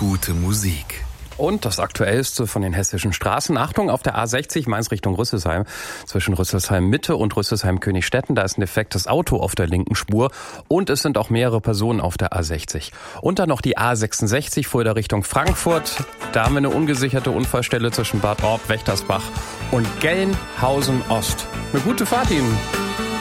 gute Musik. Und das Aktuellste von den hessischen Straßen. Achtung, auf der A60 Mainz Richtung Rüsselsheim. Zwischen Rüsselsheim Mitte und Rüsselsheim Königstetten. Da ist ein defektes Auto auf der linken Spur. Und es sind auch mehrere Personen auf der A60. Und dann noch die A66 Fulda Richtung Frankfurt. Da haben wir eine ungesicherte Unfallstelle zwischen Bad Orb, Wächtersbach und Gelnhausen Ost. Eine gute Fahrt Ihnen.